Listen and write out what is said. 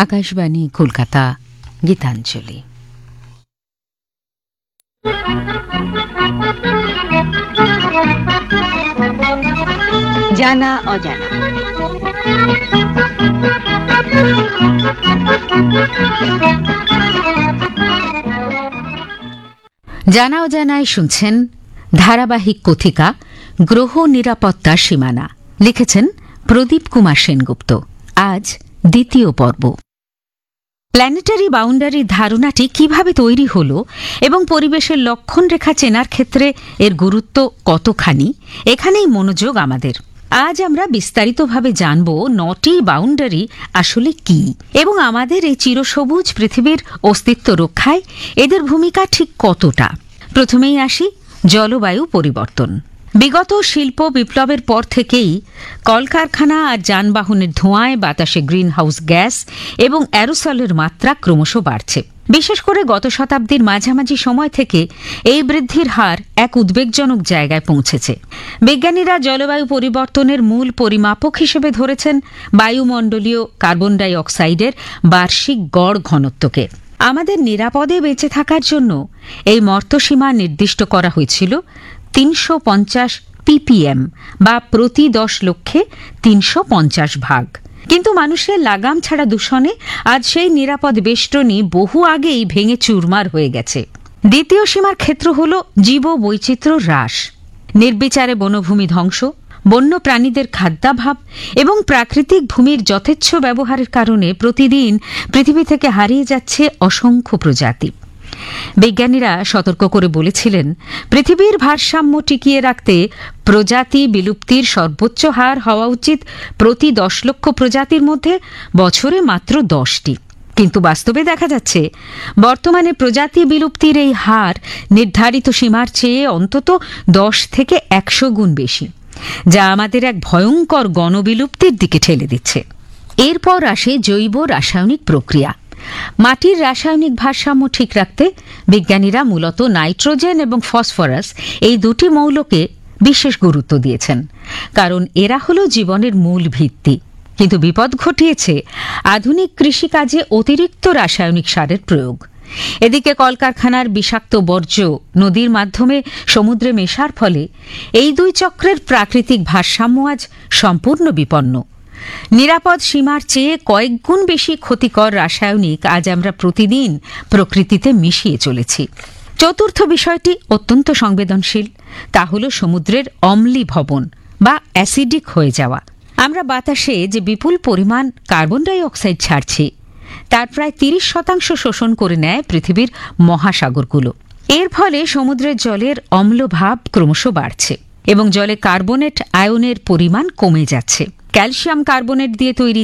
আকাশবাণী কলকাতা, গীতাঞ্জলি। জানা অজানা। জানা অজানায় শুনছেন ধারাবাহিক কথিকা গ্রহ নিরাপত্তা সীমানা। লিখেছেন প্রদীপ কুমার সেনগুপ্ত। আজ দ্বিতীয় পর্ব। প্ল্যানেটারি বাউন্ডারির ধারণাটি কিভাবে তৈরি হল এবং পরিবেশের লক্ষণ রেখা চেনার ক্ষেত্রে এর গুরুত্ব কতখানি, এখানেই মনোযোগ আমাদের। আজ আমরা বিস্তারিতভাবে জানব 9টি বাউন্ডারি আসলে কি এবং আমাদের এই চিরসবুজ পৃথিবীর অস্তিত্ব রক্ষায় এদের ভূমিকা ঠিক কতটা। প্রথমেই আসি জলবায়ু পরিবর্তন। বিগত শিল্প বিপ্লবের পর থেকেই কলকারখানা আর যানবাহনের ধোঁয়ায় বাতাসে গ্রিন হাউস গ্যাস এবং অ্যারোসলের মাত্রা ক্রমশ বাড়ছে। বিশেষ করে গত শতাব্দীর মাঝামাঝি সময় থেকে এই বৃদ্ধির হার এক উদ্বেগজনক জায়গায় পৌঁছেছে। বিজ্ঞানীরা জলবায়ু পরিবর্তনের মূল পরিমাপক হিসেবে ধরেছেন বায়ুমণ্ডলীয় কার্বন ডাই অক্সাইডের বার্ষিক গড় ঘনত্বকে। আমাদের নিরাপদে বেঁচে থাকার জন্য এই মর্তসীমা নির্দিষ্ট করা হয়েছিল 350 ppm বা প্রতি 10 লক্ষে 350 ভাগ। কিন্তু মানুষের লাগাম ছাড়া দূষণে আজ সেই নিরাপদ বেষ্টনী বহু আগেই ভেঙে চুরমার হয়ে গেছে। দ্বিতীয় সীমার ক্ষেত্র হল জীব বৈচিত্র্য হ্রাস। নির্বিচারে বনভূমি ধ্বংস, বন্য প্রাণীদের খাদ্যাভাব এবং প্রাকৃতিক ভূমির যথেচ্ছ ব্যবহারের কারণে প্রতিদিন পৃথিবী থেকে হারিয়ে যাচ্ছে অসংখ্য প্রজাতি। বিজ্ঞানীরা সতর্ক করে বলেছিলেন, পৃথিবীর ভারসাম্য টিকিয়ে রাখতে প্রজাতি বিলুপ্তির সর্বোচ্চ হার হওয়া উচিত প্রতি 10 লক্ষ প্রজাতির মধ্যে বছরে মাত্র 10টি। কিন্তু বাস্তবে দেখা যাচ্ছে বর্তমানে প্রজাতি বিলুপ্তির এই হার নির্ধারিত সীমার চেয়ে অন্তত 10 থেকে 100 গুণ বেশি, যা আমাদের এক ভয়ঙ্কর গণবিলুপ্তির দিকে ঠেলে দিচ্ছে। এরপর আসে জৈব রাসায়নিক প্রক্রিয়া। মাটির রাসায়নিক ভারসাম্য ঠিক রাখতে বিজ্ঞানীরা মূলত নাইট্রোজেন এবং ফসফরাস এই দুটি মৌলকে বিশেষ গুরুত্ব দিয়েছেন, কারণ এরা হল জীবনের মূল ভিত্তি। কিন্তু বিপদ ঘটিয়েছে আধুনিক কৃষিকাজে অতিরিক্ত রাসায়নিক সারের প্রয়োগ। এদিকে কলকারখানার বিষাক্ত বর্জ্য নদীর মাধ্যমে সমুদ্রে মেশার ফলে এই দুই চক্রের প্রাকৃতিক ভারসাম্য আজ সম্পূর্ণ বিপন্ন। নিরাপদ সীমার চেয়ে কয়েক গুণ বেশি ক্ষতিকর রাসায়নিক আজ আমরা প্রতিদিন প্রকৃতিতে মিশিয়ে চলেছি। চতুর্থ বিষয়টি অত্যন্ত সংবেদনশীল, তা হল সমুদ্রের অম্লীভবন বা অ্যাসিডিক হয়ে যাওয়া। আমরা বাতাসে যে বিপুল পরিমাণ কার্বন ডাই অক্সাইড ছাড়ছি তার প্রায় 30% শোষণ করে নেয় পৃথিবীর মহাসাগরগুলো। এর ফলে সমুদ্রের জলের অম্লভাব ক্রমশ বাড়ছে এবং জলে কার্বনেট আয়নের পরিমাণ কমে যাচ্ছে। ক্যালসিয়াম কার্বনেট দিয়ে তৈরি